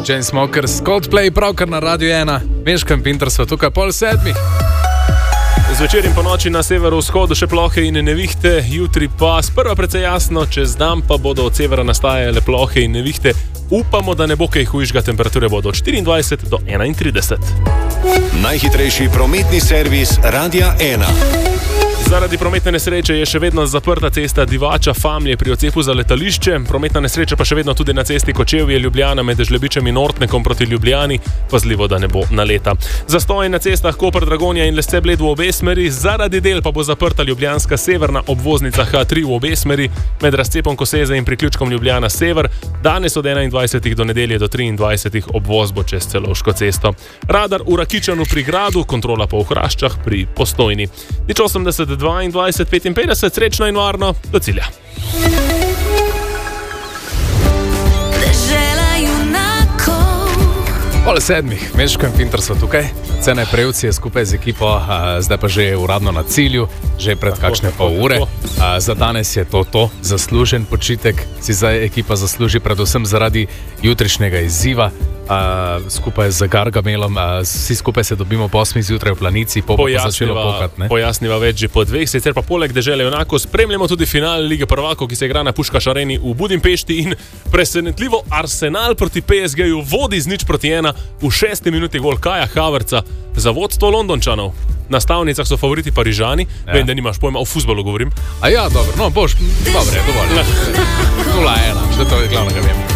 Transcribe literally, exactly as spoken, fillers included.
Chainsmokers, Coldplay, pravkar na Radio ena, Meško in Pinter so tukaj pol sedmih. Zvečer in po noči na severovzhodu še plohe in nevihte, jutri pa sprva precej jasno, čez dan pa bodo od severa nastajale plohe in nevihte. Upamo, da ne bo kaj hujšega, temperature bodo od štiriindvajset do enaintrideset. Najhitrejši prometni servis Radia ena. Zaradi prometne nesreče je še vedno zaprta cesta Divača-Famlje pri odcepu za letališče. Prometna nesreča pa še vedno tudi na cesti Kočevje-Ljubljana med Žlebičem in Ortnekom proti Ljubljani. Pazljivo, da ne bo naleta. Zastoj na cestah Koper-Dragonja in Lesce-Bled v obe smeri. Zaradi del pa bo zaprta ljubljanska severna obvoznica H tri v obe smeri med razcepom Koseze in priključkom Ljubljana-Sever. Danes od enaindvajsetih do nedelje do triindvajsetih obvoz bo čez Celovško cesto. Radar v Rakičanu pri Gradu, kontrola pa v Hraščah pri Postojni. Nič osemdeset dvaindvajset petinpetdeset, srečno in varno, do cilja. Pol sedmih, Meško in Pinter so tukaj. Cene Prevci je skupaj z ekipo, a, zdaj pa že je uradno na cilju, že pred kakšne pol ure. A, za danes je to to, zaslužen počitek si zdaj ekipa zasluži, predvsem zaradi jutrišnjega izziva. A, skupaj z Gargamelom, a, vsi skupaj se dobimo po osmih zjutraj v Planici, po bo začelo pokat. Pojasniva več že po dveh, sicer pa poleg dežele enako spremljamo tudi final Lige prvakov, ki se igra na Puškaš areni v Budimpešti in presenetljivo Arsenal proti P S G-ju vodi z nič proti ena v šesti minuti gol Kaja Havertza za vodstvo Londončanov. Na stavnicah so favoriti Parižani, ja. Vem, da nimaš pojma, o fuzbalu govorim. A ja, dobro, no boš, dobro je, dovolj. nula ena, što to je glavnega vem.